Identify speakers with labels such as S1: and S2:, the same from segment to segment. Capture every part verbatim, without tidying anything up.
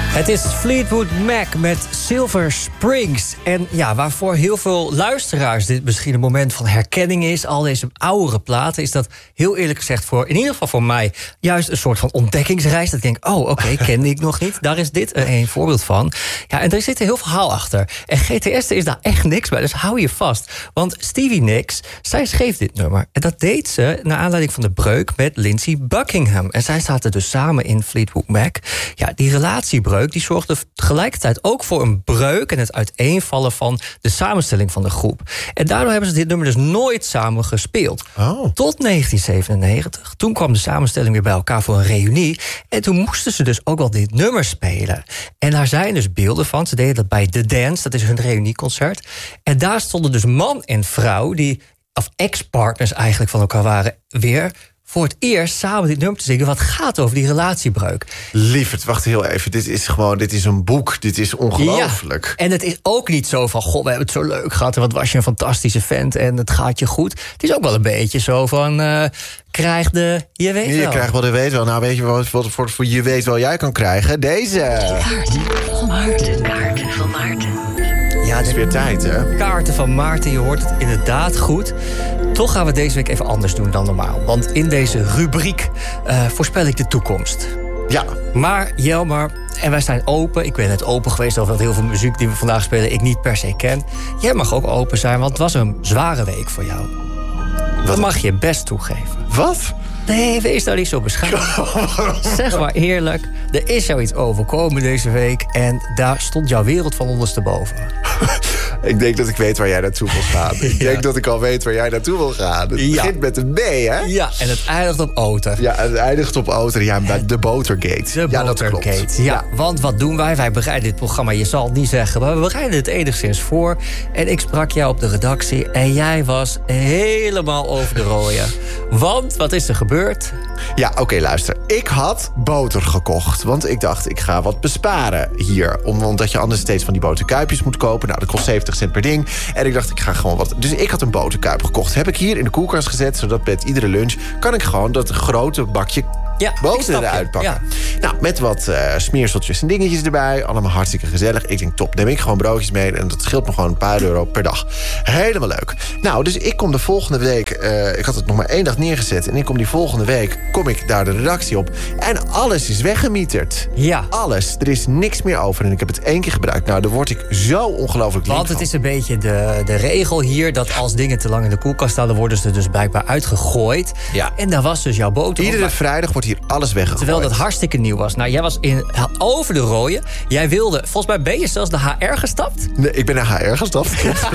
S1: Het is Fleetwood Mac met Silver Springs. En ja, waarvoor heel veel luisteraars dit misschien een moment van herkenning is, al deze oudere platen, is dat heel eerlijk gezegd voor, in ieder geval voor mij, juist een soort van ontdekkingsreis. Dat ik denk, oh, oké, okay, kende ik nog niet. Daar is dit een voorbeeld van. Ja, en er zit een heel verhaal achter. En G T S is daar echt niks bij, dus hou je vast. Want Stevie Nicks, zij schreef dit nummer. En dat deed ze naar aanleiding van de breuk met Lindsey Buckingham. En zij zaten dus samen in Fleetwood Mac. Ja, die relatiebreuk die zorgde tegelijkertijd ook voor een breuk en het uiteenvallen van de samenstelling van de groep. En daardoor hebben ze dit nummer dus nooit samen gespeeld.
S2: Oh.
S1: Tot negentien zevenennegentig. Toen kwam de samenstelling weer bij elkaar voor een reunie. En toen moesten ze dus ook wel dit nummer spelen. En daar zijn dus beelden van. Ze deden dat bij The Dance, dat is hun reunieconcert. En daar stonden dus man en vrouw, die of ex-partners eigenlijk van elkaar waren, weer voor het eerst samen dit nummer te zingen, wat gaat over die relatiebreuk.
S2: Lieverd, wacht heel even. Dit is gewoon, dit is een boek. Dit is ongelooflijk.
S1: Ja, en het is ook niet zo van, goh, we hebben het zo leuk gehad en wat was je een fantastische vent en het gaat je goed. Het is ook wel een beetje zo van, uh, krijg de, je weet
S2: je
S1: wel.
S2: Je krijgt wel de weet wel. Nou, weet je wat voor, voor, voor je weet wel jij kan krijgen? Deze.
S3: Kaarten van Maarten. Kaarten van Maarten.
S2: Ja, het is weer tijd, hè?
S1: Kaarten van Maarten, je hoort het inderdaad goed. Toch gaan we deze week even anders doen dan normaal. Want in deze rubriek uh, voorspel ik de toekomst.
S2: Ja.
S1: Maar Jelmer, en wij zijn open. Ik ben net open geweest over dat heel veel muziek die we vandaag spelen ik niet per se ken. Jij mag ook open zijn, want het was een zware week voor jou. Wat? Dat mag je best toegeven.
S2: Wat?
S1: Nee, wees nou niet zo beschaamd. Zeg maar eerlijk, er is jou iets overkomen deze week en daar stond jouw wereld van ondersteboven.
S2: Ik denk dat ik weet waar jij naartoe wil gaan. Ik ja. denk dat ik al weet waar jij naartoe wil gaan. Het
S1: ja.
S2: begint met een B, hè?
S1: Ja, en het eindigt op Oter.
S2: Ja, het eindigt op Oter. Ja, de Botergate.
S1: De
S2: ja,
S1: Botergate. Ja, ja, want wat doen wij? Wij bereiden dit programma, je zal het niet zeggen, maar we bereiden het enigszins voor. En ik sprak jou op de redactie en jij was helemaal over de rooien. Want, wat is er gebeurd?
S2: Ja, oké, okay, luister. Ik had boter gekocht. Want ik dacht, ik ga wat besparen hier. Omdat je anders steeds van die boterkuipjes moet kopen. Nou, dat kost zeventig cent per ding. En ik dacht, ik ga gewoon wat... Dus ik had een boterkuip gekocht. Heb ik hier in de koelkast gezet. Zodat met iedere lunch kan ik gewoon dat grote bakje
S1: ja,
S2: boter eruit pakken. Ja. Nou, met wat uh, smeerseltjes en dingetjes erbij. Allemaal hartstikke gezellig. Ik denk, top, neem ik gewoon broodjes mee. En dat scheelt me gewoon een paar euro per dag. Helemaal leuk. Nou, dus ik kom de volgende week... Uh, ik had het nog maar één dag neergezet. En ik kom die volgende week, kom ik daar de redactie op. En alles is weggemieterd.
S1: Ja.
S2: Alles. Er is niks meer over. En ik heb het één keer gebruikt. Nou, daar word ik zo ongelooflijk lief.
S1: Want het is een beetje de, de regel hier... dat als dingen te lang in de koelkast staan... dan worden ze dus blijkbaar uitgegooid.
S2: Ja.
S1: En daar was dus jouw boter.
S2: Iedere op, vrijdag wordt hier alles weggegooid.
S1: Terwijl dat hartstikke nieuw was. Nou, jij was in, over de rooien. Jij wilde... Volgens mij ben je zelfs de H R gestapt.
S2: Nee, ik ben naar H R gestapt.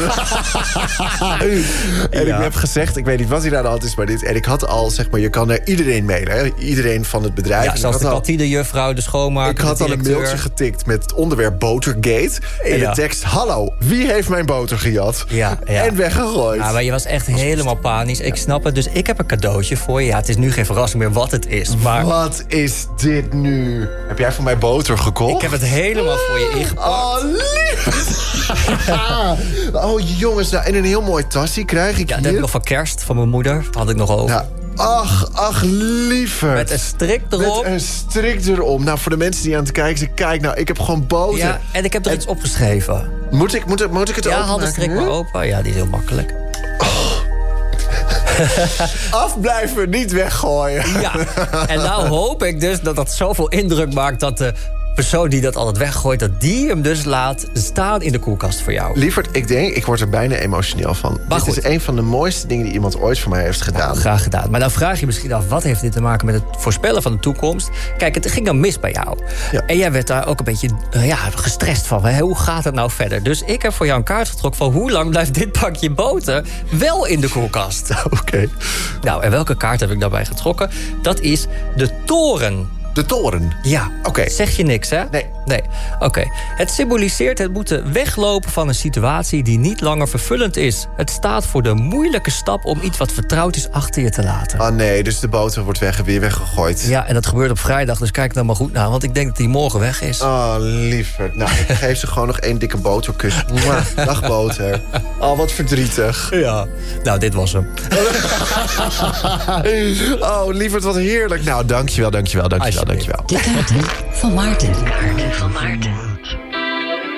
S2: En ja. ik heb gezegd... Ik weet niet wat hier aan de hand is, maar dit... En ik had al, zeg maar... Je kan naar iedereen mailen, hè? Iedereen van het bedrijf.
S1: Ja, zoals de kantinejuffrouw, de schoonmaker,
S2: Ik had al een mailtje getikt met het onderwerp Botergate. En ja. de tekst... Hallo, wie heeft mijn boter gejat?
S1: Ja, ja.
S2: En weggegooid.
S1: Ja, maar je was echt helemaal panisch. Ik snap het. Dus ik heb een cadeautje voor je. Ja, het is nu geen verrassing meer wat het is. Maar...
S2: Wat is dit nu? Heb jij voor mij boter gekocht?
S1: Ik heb het helemaal voor je ingepakt.
S2: Oh, lief! Oh, jongens. Nou, en een heel mooi tasje krijg ik
S1: ja,
S2: hier.
S1: Ja, dat heb ik nog van kerst, van mijn moeder. Dat had ik nog over.
S2: Ja. Ach, ach, lieverd.
S1: Met een strik erop.
S2: Met een strik erom. Nou, voor de mensen die aan het kijken zijn, kijk nou, ik heb gewoon boter.
S1: Ja, en ik heb er
S2: en...
S1: iets opgeschreven.
S2: Moet ik, moet, moet ik het
S1: ja,
S2: openmaken?
S1: Ja, haal de strik maar open. Ja, die is heel makkelijk.
S2: Oh. Afblijven, niet weggooien.
S1: Ja, en nou hoop ik dus dat dat zoveel indruk maakt... dat de persoon die dat altijd weggooit, dat die hem dus laat staan in de koelkast voor jou.
S2: Lieverd, ik denk, ik word er bijna emotioneel van.
S1: Maar
S2: dit
S1: goed.
S2: is een van de mooiste dingen die iemand ooit voor mij heeft gedaan.
S1: Nou, graag gedaan. Maar dan vraag je misschien af, wat heeft dit te maken met het voorspellen van de toekomst? Kijk, het ging dan mis bij jou.
S2: Ja.
S1: En jij werd daar ook een beetje uh, ja, gestrest van. Hè? Hoe gaat het nou verder? Dus ik heb voor jou een kaart getrokken van hoe lang blijft dit pakje boter wel in de koelkast?
S2: Oké. Okay.
S1: Nou, en welke kaart heb ik daarbij getrokken? Dat is de toren.
S2: De toren?
S1: Ja.
S2: Oké. Okay.
S1: Zeg je niks, hè?
S2: Nee.
S1: Nee. Oké. Okay. Het symboliseert het moeten weglopen van een situatie die niet langer vervullend is. Het staat voor de moeilijke stap om iets wat vertrouwd is achter je te laten.
S2: Oh nee, dus de boter wordt weg, weer weggegooid.
S1: Ja, en dat gebeurt op vrijdag, dus kijk dan maar goed naar. Want ik denk dat die morgen weg is.
S2: Oh, lieverd. Nou, ik geef ze gewoon nog één dikke boterkus. Dag, boter. Oh, wat verdrietig.
S1: Ja. Nou, dit was hem.
S2: Oh, lieverd, wat heerlijk. Nou, dankjewel, dankjewel, dankjewel, dankjewel.
S3: De kaarten van Maarten. De kaarten